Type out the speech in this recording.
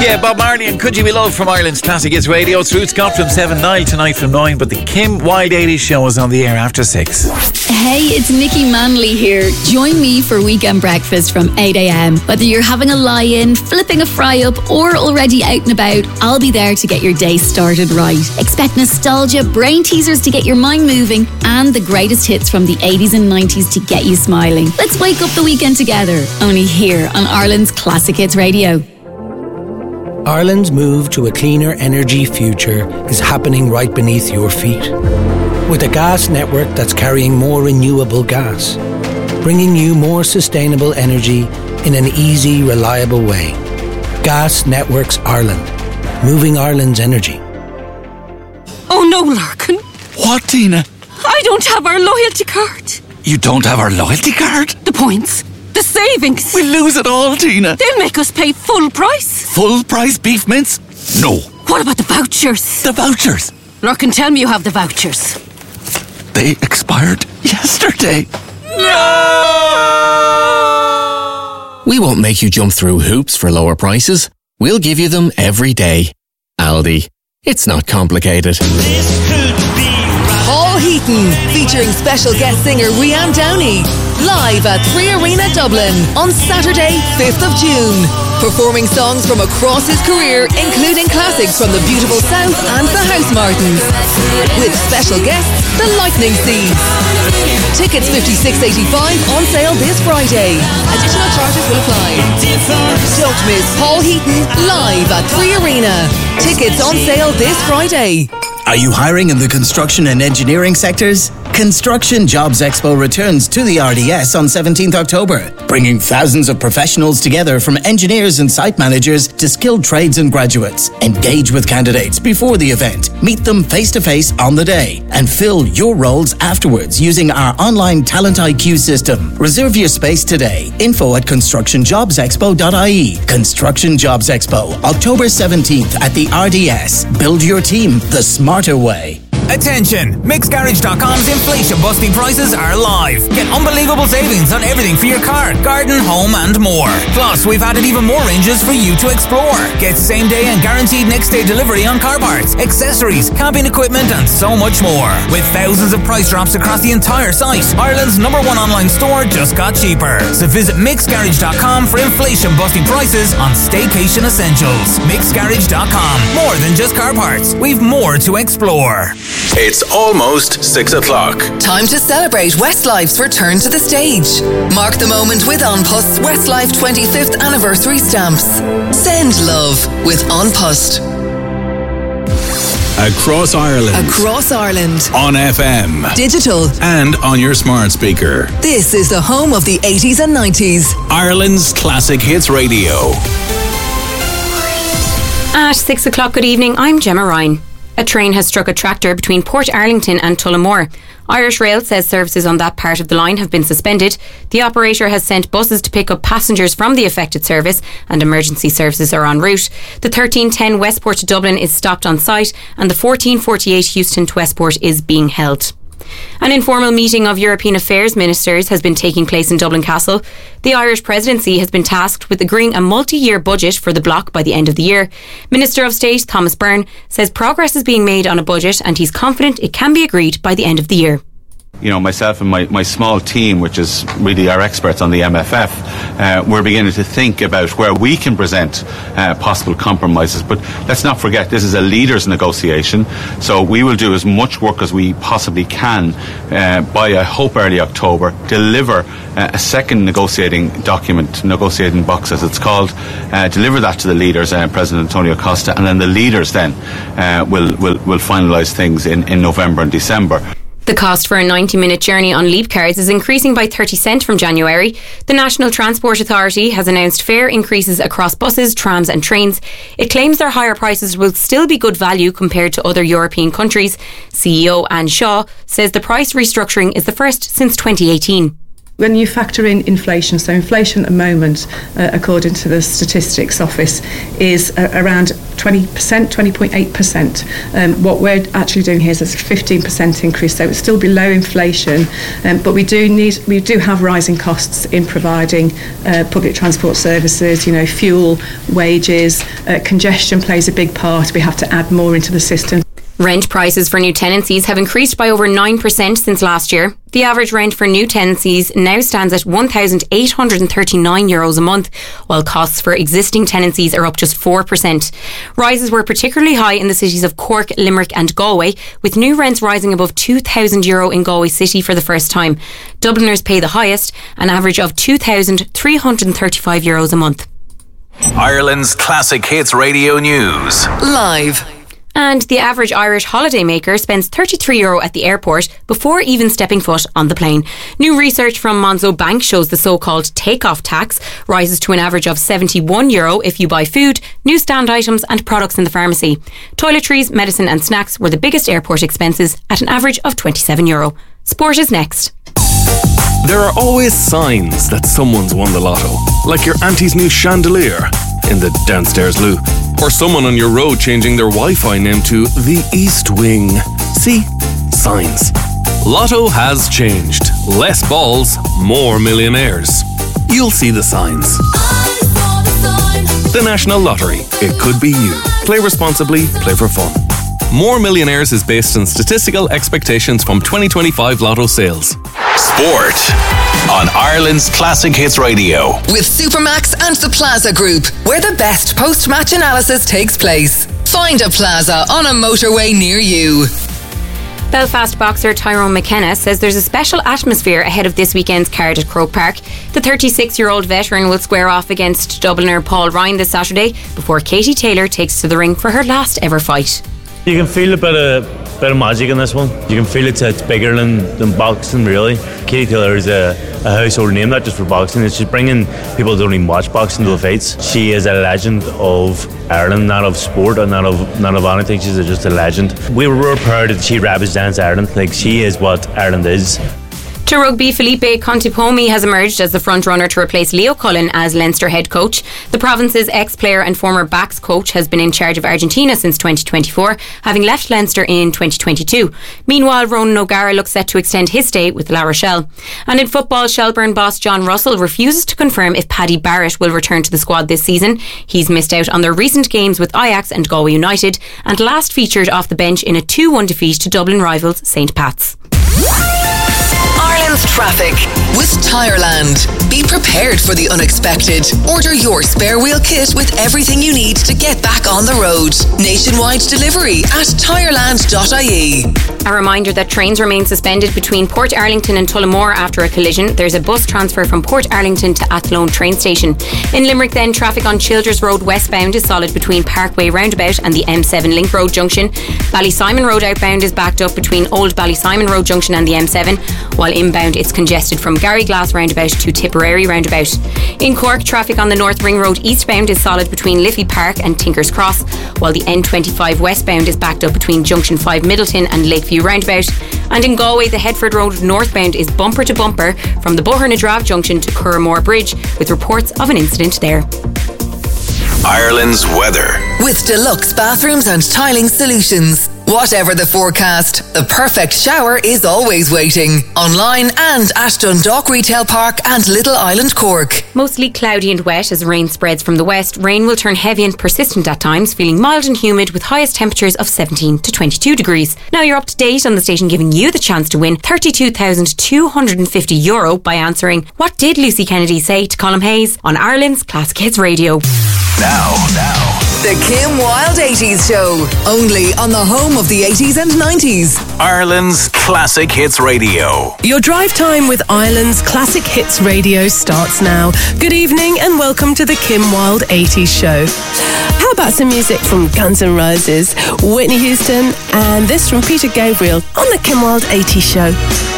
Yeah, Bob Marley and Could You Be Loved from Ireland's Classic Hits Radio. It's Roots Got from 7, Niall tonight from 9, but the Kim Wild 80s show is on the air after 6. Hey, it's Nikki Manley here. Join me for weekend breakfast from 8 a.m. Whether you're having a lie-in, flipping a fry-up, or already out and about, I'll be there to get your day started right. Expect nostalgia, brain teasers to get your mind moving, and the greatest hits from the 80s and 90s to get you smiling. Let's wake up the weekend together, only here on Ireland's Classic Hits Radio. Ireland's move to a cleaner energy future is happening right beneath your feet. With a gas network that's carrying more renewable gas, bringing you more sustainable energy in an easy, reliable way. Gas Networks Ireland, moving Ireland's energy. Oh no, Larkin. What, Tina? I don't have our loyalty card. You don't have our loyalty card? The points. The savings. We'll lose it all, Tina. They'll make us pay full price. Full price beef mince? No. What about the vouchers? The vouchers? Larkin, tell me you have the vouchers. They expired yesterday. No! We won't make you jump through hoops for lower prices. We'll give you them every day. Aldi. It's not complicated. Paul Heaton, featuring special guest singer Rianne Downey, live at 3 Arena Dublin on Saturday, 5th of June. Performing songs from across his career, including classics from the beautiful South and the Housemartins. With special guests, the Lightning Seeds. Tickets $56.85 on sale this Friday. Additional charges will apply. Don't miss Paul Heaton live at 3 Arena. Tickets on sale this Friday. Are you hiring in the construction and engineering sectors? Construction Jobs Expo returns to the RDS on 17th October, bringing thousands of professionals together from engineers and site managers to skilled trades and graduates. Engage with candidates before the event, meet them face-to-face on the day, and fill your roles afterwards using our online Talent IQ system. Reserve your space today. info@constructionjobsexpo.ie. Construction Jobs Expo, October 17th at the RDS. Build your team the smarter way. Attention! MixGarage.com's inflation-busting prices are live. Get unbelievable savings on everything for your car, garden, home and more. Plus, we've added even more ranges for you to explore. Get same-day and guaranteed next-day delivery on car parts, accessories, camping equipment and so much more. With thousands of price drops across the entire site, Ireland's #1 online store just got cheaper. So visit MixGarage.com for inflation-busting prices on staycation essentials. MixGarage.com. More than just car parts. We've more to explore. It's almost 6 o'clock. Time to celebrate Westlife's return to the stage. Mark the moment with An Post's Westlife 25th anniversary stamps. Send love with An Post. Across Ireland. Across Ireland. On FM. Digital. And on your smart speaker. This is the home of the 80s and 90s. Ireland's Classic Hits Radio. At 6 o'clock, good evening, I'm Gemma Ryan. A train has struck a tractor between Port Arlington and Tullamore. Irish Rail says services on that part of the line have been suspended. The operator has sent buses to pick up passengers from the affected service and emergency services are en route. The 1310 Westport to Dublin is stopped on site and the 1448 Houston to Westport is being held. An informal meeting of European Affairs ministers has been taking place in Dublin Castle. The Irish presidency has been tasked with agreeing a multi-year budget for the bloc by the end of the year. Minister of State Thomas Byrne says progress is being made on a budget and he's confident it can be agreed by the end of the year. You know, myself and my small team, which is really our experts on the MFF, we're beginning to think about where we can present possible compromises. But let's not forget, this is a leaders' negotiation, so we will do as much work as we possibly can by, I hope, early October, deliver a second negotiating document, negotiating box as it's called, deliver that to the leaders, President Antonio Costa, and then the leaders then will finalise things in November and December. The cost for a 90-minute journey on Leap cards is increasing by 30 cents from January. The National Transport Authority has announced fare increases across buses, trams and trains. It claims their higher prices will still be good value compared to other European countries. CEO Anne Shaw says the price restructuring is the first since 2018. When you factor in inflation, so inflation at the moment, according to the Statistics Office, is around 20%, 20.8%. What we're actually doing here is a 15% increase, so it's still below inflation, but we do have rising costs in providing public transport services, fuel, wages, congestion plays a big part. We have to add more into the system. Rent prices for new tenancies have increased by over 9% since last year. The average rent for new tenancies now stands at €1,839 a month, while costs for existing tenancies are up just 4%. Rises were particularly high in the cities of Cork, Limerick and Galway, with new rents rising above €2,000 in Galway City for the first time. Dubliners pay the highest, an average of €2,335 a month. Ireland's Classic Hits Radio News. Live. And the average Irish holidaymaker spends €33 at the airport before even stepping foot on the plane. New research from Monzo Bank shows the so-called take-off tax rises to an average of €71 if you buy food, newsstand items and products in the pharmacy. Toiletries, medicine and snacks were the biggest airport expenses at an average of €27. Sport is next. There are always signs that someone's won the lotto, like your auntie's new chandelier in the downstairs loo, or someone on your road changing their Wi-Fi name to the East Wing. See? Signs. Lotto has changed. Less balls, more millionaires. You'll see the signs. The National Lottery. It could be you. Play responsibly, play for fun. More Millionaires is based on statistical expectations from 2025 Lotto sales. Sport on Ireland's Classic Hits Radio. With Supermax and the Plaza Group, where the best post-match analysis takes place. Find a Plaza on a motorway near you. Belfast boxer Tyrone McKenna says there's a special atmosphere ahead of this weekend's card at Croke Park. The 36-year-old veteran will square off against Dubliner Paul Ryan this Saturday before Katie Taylor takes to the ring for her last ever fight. You can feel a bit of magic in this one. You can feel it's bigger than boxing, really. Katie Taylor is a household name, not just for boxing. It's just bringing people who don't even watch boxing to the fights. She is a legend of Ireland, not of sport and not of anything. She's just a legend. We were proud that she represents Ireland. Like, she is what Ireland is. To rugby, Felipe Contepomi has emerged as the front-runner to replace Leo Cullen as Leinster head coach. The province's ex-player and former backs coach has been in charge of Argentina since 2024, having left Leinster in 2022. Meanwhile, Ronan O'Gara looks set to extend his stay with La Rochelle. And in football, Shelburne boss John Russell refuses to confirm if Paddy Barrett will return to the squad this season. He's missed out on their recent games with Ajax and Galway United, and last featured off the bench in a 2-1 defeat to Dublin rivals St Pat's. Ireland's traffic with Tireland. Be prepared for the unexpected. Order your spare wheel kit with everything you need to get back on the road. Nationwide delivery at tireland.ie. A reminder that trains remain suspended between Portarlington and Tullamore after a collision. There's a bus transfer from Portarlington to Athlone train station. In Limerick then, traffic on Childers Road westbound is solid between Parkway roundabout and the M7 Link Road junction. Ballysimon Road outbound is backed up between Old Ballysimon Road junction and the M7, while inbound it's congested from Gary Glass roundabout to Tipperary roundabout. In Cork, traffic on the North Ring Road eastbound is solid between Liffey Park and Tinkers Cross, while the N25 westbound is backed up between Junction 5 Middleton and Lakeview roundabout. And in Galway, the Headford Road northbound is bumper to bumper from the Bohernadrave junction to Curramore Bridge, with reports of an incident there. Ireland's weather. With deluxe bathrooms and tiling solutions. Whatever the forecast, the perfect shower is always waiting. Online and at Dundalk Retail Park and Little Island, Cork. Mostly cloudy and wet as rain spreads from the west. Rain will turn heavy and persistent at times, feeling mild and humid with highest temperatures of 17 to 22 degrees. Now you're up to date on the station giving you the chance to win €32,250 by answering What did Lucy Kennedy say to Colm Hayes on Ireland's Classic Hits Radio. Now. The Kim Wilde 80s Show. Only on the home of the 80s and 90s. Ireland's Classic Hits Radio. Your drive time with Ireland's Classic Hits Radio starts now. Good evening and welcome to the Kim Wilde 80s Show. How about some music from Guns N' Roses, Whitney Houston, and this from Peter Gabriel on the Kim Wilde 80s Show.